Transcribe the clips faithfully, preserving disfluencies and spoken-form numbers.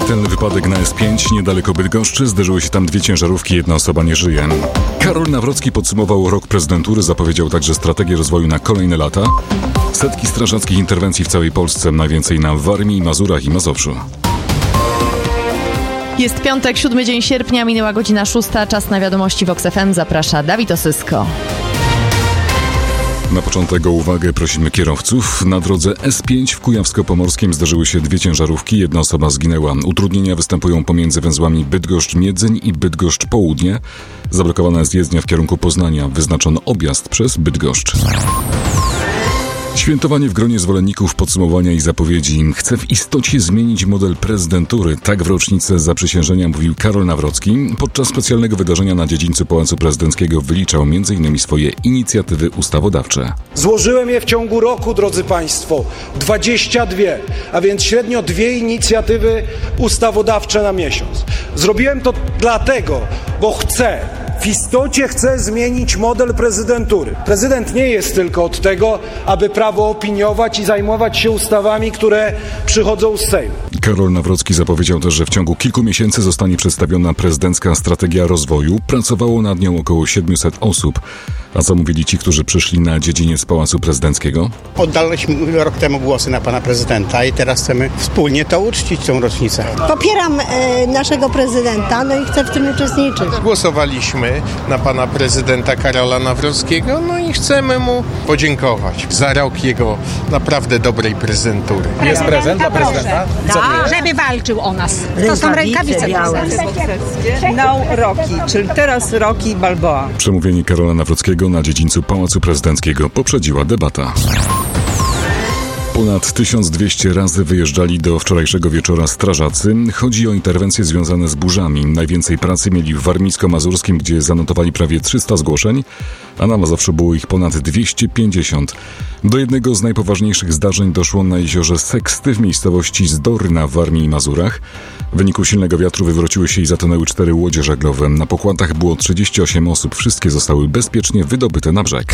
Śmiertelny wypadek na S pięć niedaleko Bydgoszczy. Zderzyły się tam dwie ciężarówki, jedna osoba nie żyje. Karol Nawrocki podsumował rok prezydentury, zapowiedział także strategię rozwoju na kolejne lata. Setki strażackich interwencji w całej Polsce, najwięcej na Warmii, Mazurach i Mazowszu. Jest piątek, siódmy dzień sierpnia, minęła godzina szósta, czas na wiadomości Vox F M. Zaprasza Dawid Osysko. Na początek o uwagę prosimy kierowców. Na drodze S pięć w Kujawsko-Pomorskim zdarzyły się dwie ciężarówki, jedna osoba zginęła. Utrudnienia występują pomiędzy węzłami Bydgoszcz-Miedzeń i Bydgoszcz-Południe. Zablokowana jest jezdnia w kierunku Poznania. Wyznaczono objazd przez Bydgoszcz. Świętowanie w gronie zwolenników podsumowania i zapowiedzi. Chce w istocie zmienić model prezydentury. Tak w rocznicę zaprzysiężenia mówił Karol Nawrocki. Podczas specjalnego wydarzenia na dziedzińcu Pałacu Prezydenckiego wyliczał między innymi swoje inicjatywy ustawodawcze. Złożyłem je w ciągu roku, drodzy Państwo, dwadzieścia dwie, a więc średnio dwie inicjatywy ustawodawcze na miesiąc. Zrobiłem to dlatego, bo chcę, w istocie chcę zmienić model prezydentury. Prezydent nie jest tylko od tego, aby prawo opiniować i zajmować się ustawami, które przychodzą z Sejmu. Karol Nawrocki zapowiedział też, że w ciągu kilku miesięcy zostanie przedstawiona prezydencka strategia rozwoju. Pracowało nad nią około siedmiuset osób. A co mówili ci, którzy przyszli na dziedziniec Pałacu Prezydenckiego? Oddaliśmy rok temu głosy na pana prezydenta i teraz chcemy wspólnie to uczcić, tą rocznicę. Popieram e, naszego prezydenta, no i chcę w tym uczestniczyć. Głosowaliśmy na pana prezydenta Karola Nawrockiego, no i chcemy mu podziękować za rok jego naprawdę dobrej prezydentury. Jest prezent dla prezydenta? Tak, żeby walczył o nas. To są rękawice białe. No Rocky, czyli teraz Rocky Balboa. Przemówienie Karola Nawrockiego na dziedzińcu Pałacu Prezydenckiego poprzedziła debata. Ponad tysiąc dwieście razy wyjeżdżali do wczorajszego wieczora strażacy. Chodzi o interwencje związane z burzami. Najwięcej pracy mieli w Warmińsko-Mazurskim, gdzie zanotowali prawie trzysta zgłoszeń, a na Mazowszu było ich ponad dwieście pięćdziesiąt. Do jednego z najpoważniejszych zdarzeń doszło na jeziorze Seksty w miejscowości Zdorna w Warmii i Mazurach. W wyniku silnego wiatru wywróciły się i zatonęły cztery łodzie żaglowe. Na pokładach było trzydzieści osiem osób. Wszystkie zostały bezpiecznie wydobyte na brzeg.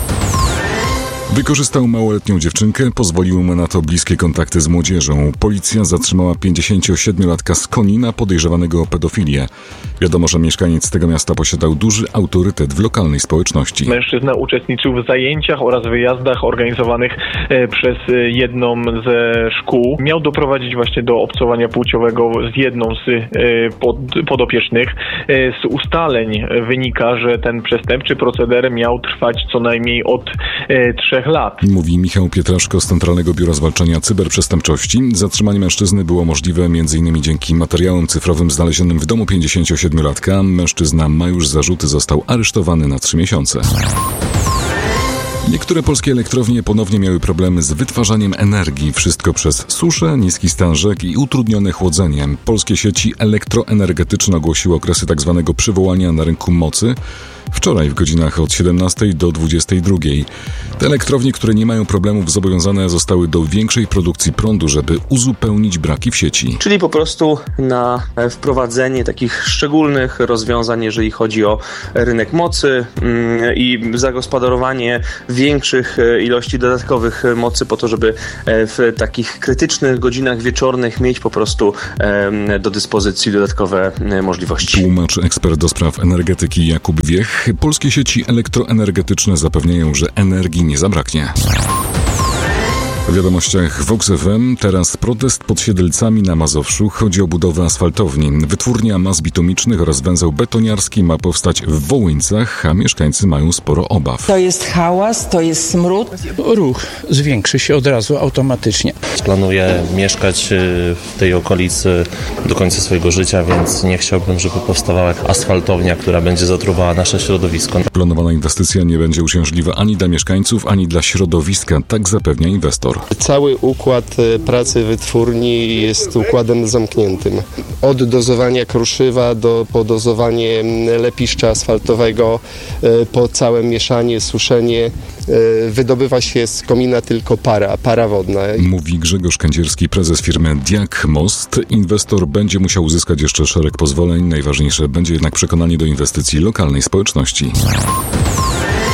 Wykorzystał małoletnią dziewczynkę, pozwoliły mu na to bliskie kontakty z młodzieżą. Policja zatrzymała pięćdziesięciosiedmiolatka z Konina podejrzewanego o pedofilię. Wiadomo, że mieszkaniec tego miasta posiadał duży autorytet w lokalnej społeczności. Mężczyzna uczestniczył w zajęciach oraz wyjazdach organizowanych e, przez jedną ze szkół. Miał doprowadzić właśnie do obcowania płciowego z jedną z e, pod, podopiecznych. E, z ustaleń wynika, że ten przestępczy proceder miał trwać co najmniej od e, trzech lat. Mówi Michał Pietraszko z Centralnego Biura Zwalczania Cyberprzestępczości. Zatrzymanie mężczyzny było możliwe m.in. dzięki materiałom cyfrowym znalezionym w domu pięćdziesięciosiedmiolatka. Mężczyzna ma już zarzuty, został aresztowany na trzy miesiące. Niektóre polskie elektrownie ponownie miały problemy z wytwarzaniem energii. Wszystko przez suszę, niski stan rzek i utrudnione chłodzenie. Polskie sieci elektroenergetyczne ogłosiły okresy tzw. przywołania na rynku mocy. Wczoraj w godzinach od siedemnastej do dwudziestej drugiej. Te elektrownie, które nie mają problemów, zobowiązane zostały do większej produkcji prądu, żeby uzupełnić braki w sieci. Czyli po prostu na wprowadzenie takich szczególnych rozwiązań, jeżeli chodzi o rynek mocy i zagospodarowanie większych ilości dodatkowych mocy po to, żeby w takich krytycznych godzinach wieczornych mieć po prostu do dyspozycji dodatkowe możliwości. Tłumacz ekspert do spraw energetyki Jakub Wiech. Polskie sieci elektroenergetyczne zapewniają, że energii nie zabraknie. W wiadomościach Vox F M teraz protest pod Siedlcami na Mazowszu. Chodzi o budowę asfaltowni. Wytwórnia mas bitumicznych oraz węzeł betoniarski ma powstać w Wołyńcach, a mieszkańcy mają sporo obaw. To jest hałas, to jest smród. Ruch zwiększy się od razu automatycznie. Planuję mieszkać w tej okolicy do końca swojego życia, więc nie chciałbym, żeby powstawała asfaltownia, która będzie zatruwała nasze środowisko. Planowana inwestycja nie będzie uciążliwa ani dla mieszkańców, ani dla środowiska, tak zapewnia inwestor. Cały układ pracy wytwórni jest układem zamkniętym. Od dozowania kruszywa do podozowanie lepiszcza asfaltowego, po całe mieszanie, suszenie, wydobywa się z komina tylko para, para wodna. Mówi Grzegorz Kędzierski, prezes firmy Diak Most. Inwestor będzie musiał uzyskać jeszcze szereg pozwoleń. Najważniejsze będzie jednak przekonanie do inwestycji lokalnej społeczności.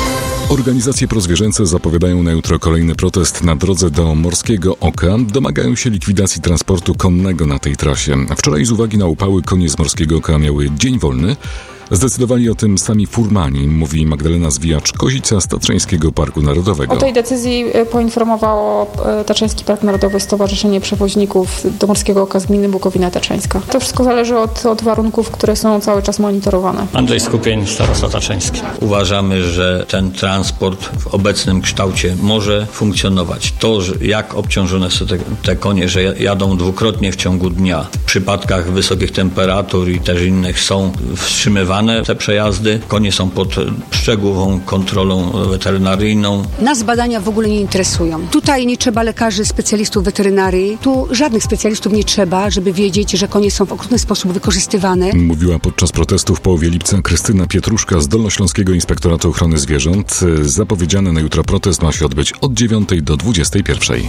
Organizacje prozwierzęce zapowiadają na jutro kolejny protest na drodze do Morskiego Oka. Domagają się likwidacji transportu konnego na tej trasie. Wczoraj z uwagi na upały konie z Morskiego Oka miały dzień wolny. Zdecydowali o tym sami furmani, mówi Magdalena Zwijacz-Kozica z Tatrzańskiego Parku Narodowego. O tej decyzji poinformowało Tatrzański Park Narodowy, Stowarzyszenie Przewoźników do Morskiego Oka z gminy Bukowina Tatrzańska. To wszystko zależy od, od warunków, które są cały czas monitorowane. Andrzej Skupień, starosta tatrzański. Uważamy, że ten transport w obecnym kształcie może funkcjonować. To, że jak obciążone są te, te konie, że jadą dwukrotnie w ciągu dnia, w przypadkach wysokich temperatur i też innych są wstrzymywane te przejazdy. Konie są pod szczegółową kontrolą weterynaryjną. Nas badania w ogóle nie interesują. Tutaj nie trzeba lekarzy, specjalistów weterynarii. Tu żadnych specjalistów nie trzeba, żeby wiedzieć, że konie są w okrutny sposób wykorzystywane. Mówiła podczas protestu w połowie lipca Krystyna Pietruszka z Dolnośląskiego Inspektoratu Ochrony Zwierząt. Zapowiedziany na jutro protest ma się odbyć od dziewiątej do dwudziestej pierwszej.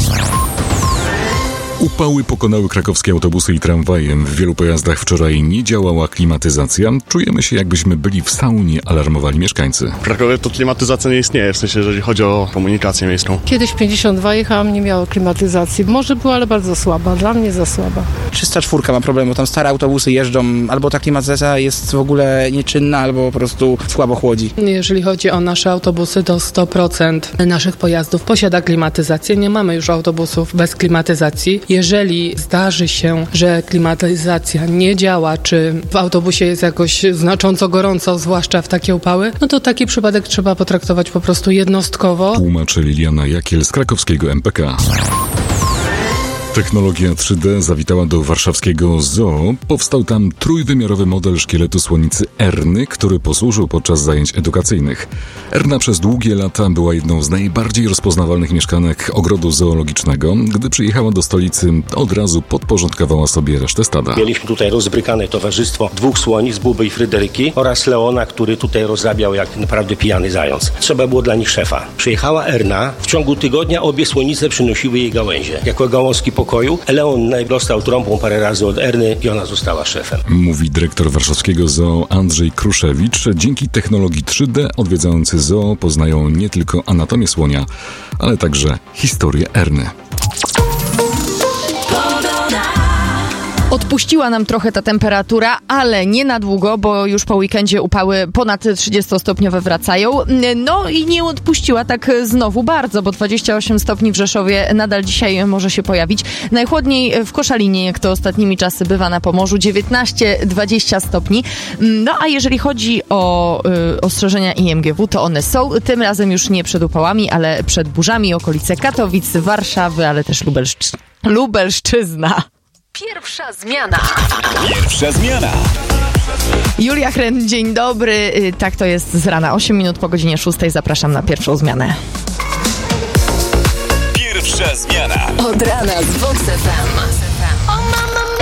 Upały pokonały krakowskie autobusy i tramwaje. W wielu pojazdach wczoraj nie działała klimatyzacja. Czujemy się, jakbyśmy byli w saunie, alarmowali mieszkańcy. W Krakowie to klimatyzacja nie istnieje, w sensie, jeżeli chodzi o komunikację miejską. Kiedyś pięćdziesiąt dwa jechałam, nie miało klimatyzacji. Może była, ale bardzo słaba. Dla mnie za słaba. trzysta cztery ma problem, bo tam stare autobusy jeżdżą, albo ta klimatyzacja jest w ogóle nieczynna, albo po prostu słabo chłodzi. Jeżeli chodzi o nasze autobusy, to sto procent naszych pojazdów posiada klimatyzację. Nie mamy już autobusów bez klimatyzacji. Jeżeli zdarzy się, że klimatyzacja nie działa, czy w autobusie jest jakoś znacząco gorąco, zwłaszcza w takie upały, no to taki przypadek trzeba potraktować po prostu jednostkowo. Tłumaczy Liliana Jakiel z krakowskiego M P K. Technologia trzy D zawitała do warszawskiego zoo. Powstał tam trójwymiarowy model szkieletu słonicy Erny, który posłużył podczas zajęć edukacyjnych. Erna przez długie lata była jedną z najbardziej rozpoznawalnych mieszkanek ogrodu zoologicznego. Gdy przyjechała do stolicy, od razu podporządkowała sobie resztę stada. Mieliśmy tutaj rozbrykane towarzystwo dwóch słonic, Buby i Fryderyki, oraz Leona, który tutaj rozrabiał jak naprawdę pijany zając. Trzeba było dla nich szefa. Przyjechała Erna. W ciągu tygodnia obie słonice przynosiły jej gałęzie. Jako gałązki pokoju. Leon dostał trąbą parę razy od Erny i ona została szefem. Mówi dyrektor warszawskiego zoo Andrzej Kruszewicz. Dzięki technologii trzy D odwiedzający zoo poznają nie tylko anatomię słonia, ale także historię Erny. Odpuściła nam trochę ta temperatura, ale nie na długo, bo już po weekendzie upały ponad trzydziestostopniowe wracają. No i nie odpuściła tak znowu bardzo, bo dwadzieścia osiem stopni w Rzeszowie nadal dzisiaj może się pojawić. Najchłodniej w Koszalinie, jak to ostatnimi czasy bywa na Pomorzu, dziewiętnaście dwadzieścia stopni. No a jeżeli chodzi o y, ostrzeżenia I M G W, to one są tym razem już nie przed upałami, ale przed burzami, okolice Katowic, Warszawy, ale też Lubelszcz- Lubelszczyzna. Pierwsza zmiana. Pierwsza zmiana. Julia Hren, dzień dobry. Tak to jest z rana. osiem minut po godzinie szóstej. Zapraszam na pierwszą zmianę. Pierwsza zmiana. Od rana z Vox F M. O mama